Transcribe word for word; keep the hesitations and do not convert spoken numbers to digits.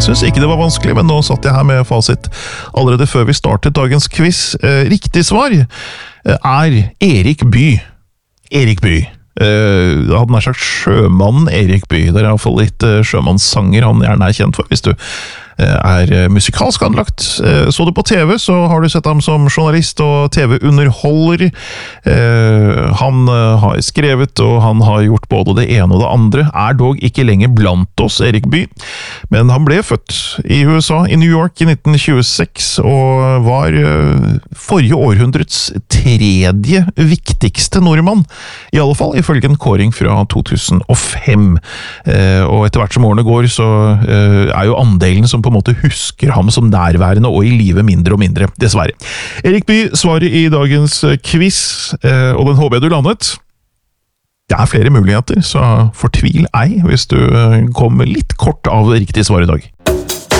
Jeg synes ikke det var vanskelig, men nå satt jeg her med fasit allerede før vi startet dagens quiz. Eh, riktig svar er Erik Bye. Erik Bye. Uh, jeg hadde nær sagt sjømannen Erik Bye. Det er i hvert fall litt uh, sjømannssanger han gjerne er kjent for, hvis du er musikalsk anlagt. Så du på T V, så har du sett ham som journalist og T V-underholder. Han har skrevet, og han har gjort både det ene og det andre. Er dog ikke lenger blant oss, Erik Bye. Men han ble født i U S A, i New York i nitten tjueseks, og var forrige århundrets tredje viktigste nordmann. I alle fall ifølge en kåring fra to tusen og fem. Og etter hvert som årene går, så er jo andelen som på en måte husker ham som nærværende og i livet mindre og mindre, dessverre. Erik Bye svarer i dagens quiz, og den håper jeg du landet. Det er flere muligheter, så fortvil ei hvis du kommer litt kort av riktig svar i dag.